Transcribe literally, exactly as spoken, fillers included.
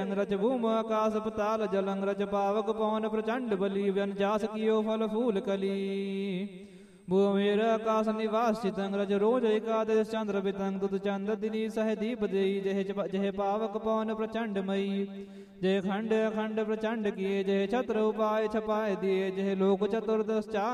रच भूम आकाश पताल जलंग रच पावक पवन प्रचंड बली व्यन जास कियो फल फूल कली भूमेर आकाश निवास चितंग रज रोज एकादश चंद्र बितंग दुत चंद दिनी सह दीप देई जय जय पावक पवन प्रचंड मई जय खंड अखंड प्रचंड किए जय छत्र उपाय छपाए दिए जय लोक चतुर्दश चार